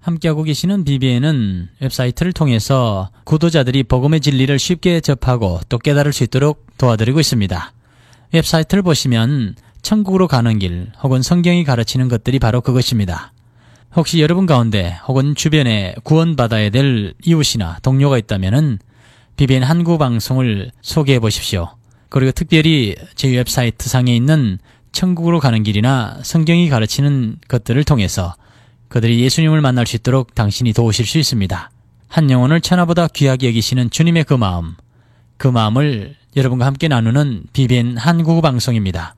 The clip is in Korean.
함께하고 계시는 BBN은 웹사이트를 통해서 구도자들이 복음의 진리를 쉽게 접하고 또 깨달을 수 있도록 도와드리고 있습니다. 웹사이트를 보시면 천국으로 가는 길 혹은 성경이 가르치는 것들이 바로 그것입니다. 혹시 여러분 가운데 혹은 주변에 구원받아야 될 이웃이나 동료가 있다면 BBN 한국 방송을 소개해 보십시오. 그리고 특별히 저희 웹사이트 상에 있는 천국으로 가는 길이나 성경이 가르치는 것들을 통해서 그들이 예수님을 만날 수 있도록 당신이 도우실 수 있습니다. 한 영혼을 천하보다 귀하게 여기시는 주님의 그 마음을 여러분과 함께 나누는 BBN 한국 방송입니다.